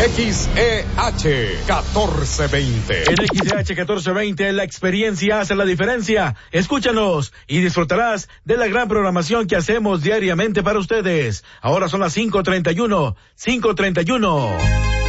XEH 1420. En XEH 1420 la experiencia hace la diferencia. Escúchanos y disfrutarás de la gran programación que hacemos diariamente para ustedes. Ahora son las 5:31.